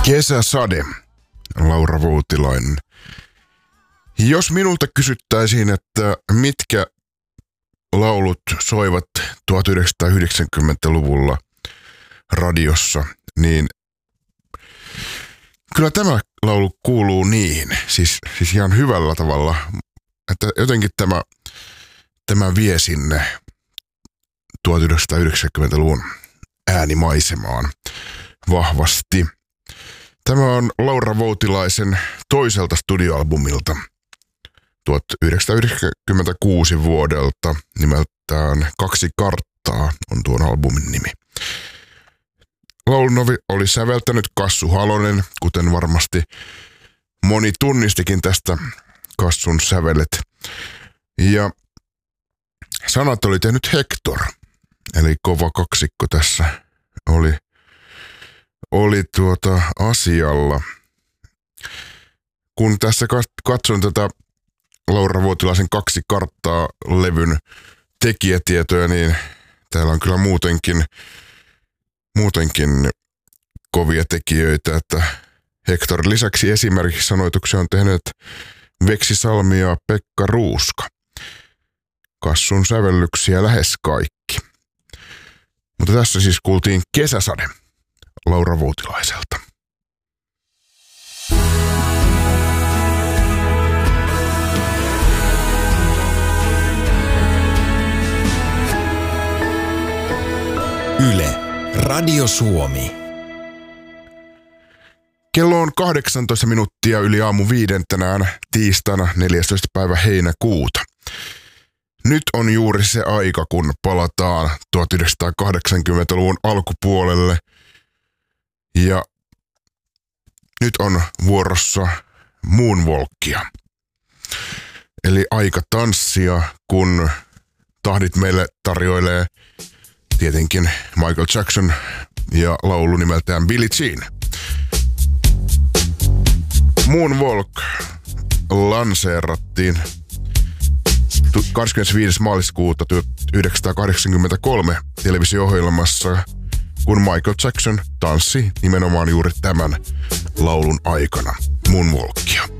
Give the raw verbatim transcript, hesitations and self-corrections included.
Kesäsade, Laura Voutilainen. Jos minulta kysyttäisiin, että mitkä laulut soivat tuhatyhdeksänsataayhdeksänkymmentäluvulla radiossa, niin kyllä tämä laulu kuuluu niihin. Siis, siis ihan hyvällä tavalla, että jotenkin tämä, tämä vie sinne tuhatyhdeksänsataayhdeksänkymmentäluvun äänimaisemaan vahvasti. Tämä on Laura Voutilaisen toiselta studioalbumilta tuhatyhdeksänsataayhdeksänkymmentäkuusi vuodelta, nimeltään Kaksi karttaa on tuon albumin nimi. Laulun oli säveltänyt Kassu Halonen, kuten varmasti moni tunnistikin tästä Kassun sävelet. Ja sanat oli tehnyt Hector, eli kova kaksikko tässä oli, oli tuota asialla. Kun tässä katson tätä Laura Voutilaisen Kaksi karttaa -levyn tekijätietoja, niin täällä on kyllä muutenkin, muutenkin kovia tekijöitä, että Hector lisäksi esimerkiksi sanoituksia on tehnyt Veksi Salmi ja Pekka Ruuska. Kassun sävellyksiä lähes kaikki. Mutta tässä siis kuultiin Kesäsade Laura Voutilaiselta. Yle, Radio Suomi. Kello on kahdeksantoista minuuttia yli aamu viiden tänään tiistaina neljästoista päivä heinäkuuta. Nyt on juuri se aika, kun palataan tuhatyhdeksänsataakahdeksankymmentäluvun alkupuolelle. Ja nyt on vuorossa Moonwalkia. Eli aika tanssia, kun tahdit meille tarjoilee tietenkin Michael Jackson ja laulu nimeltään Billie Jean. Moonwalk lanseerattiin kahdeskymmenesviides maaliskuuta tuhatyhdeksänsataakahdeksankymmentäkolme televisio-ohjelmassa, kun Michael Jackson tanssi nimenomaan juuri tämän laulun aikana Moonwalkia.